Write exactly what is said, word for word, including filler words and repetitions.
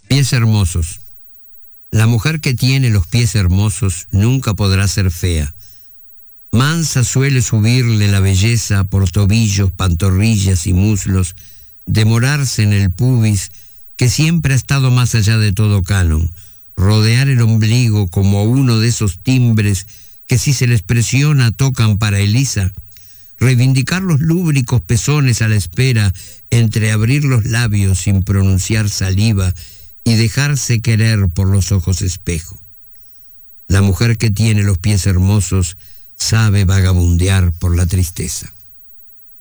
Pies hermosos. La mujer que tiene los pies hermosos nunca podrá ser fea. Mansa suele subirle la belleza por tobillos, pantorrillas y muslos, demorarse en el pubis, que siempre ha estado más allá de todo canon, rodear el ombligo como uno de esos timbres que si se les presiona tocan para Elisa, reivindicar los lúbricos pezones a la espera, entreabrir los labios sin pronunciar saliva y dejarse querer por los ojos espejo. La mujer que tiene los pies hermosos sabe vagabundear por la tristeza.